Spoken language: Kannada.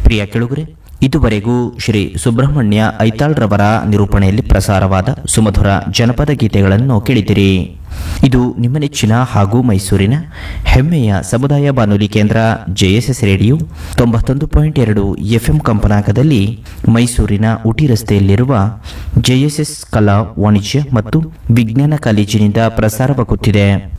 ಪ್ರಿಯ ಕೆಳುಗರೆ, ಇದುವರೆಗೂ ಶ್ರೀ ಸುಬ್ರಹ್ಮಣ್ಯ ಐತಾಳ್ರವರ ನಿರೂಪಣೆಯಲ್ಲಿ ಪ್ರಸಾರವಾದ ಸುಮಧುರ ಜನಪದ ಗೀತೆಗಳನ್ನು ಕೇಳಿದಿರಿ. ಇದು ನಿಮ್ಮ ನೆಚ್ಚಿನ ಹಾಗೂ ಮೈಸೂರಿನ ಹೆಮ್ಮೆಯ ಸಮುದಾಯ ಬಾನುಲಿ ಕೇಂದ್ರ ಜೆಎಸ್ಎಸ್ ರೇಡಿಯೋ 91.2 FM ಕಂಪನಾಂಕದಲ್ಲಿ ಮೈಸೂರಿನ ಉಟಿ ರಸ್ತೆಯಲ್ಲಿರುವ ಜೆಎಸ್ಎಸ್ ಕಲಾ ವಾಣಿಜ್ಯ ಮತ್ತು ವಿಜ್ಞಾನ ಕಾಲೇಜಿನಿಂದ ಪ್ರಸಾರವಾಗುತ್ತಿದೆ.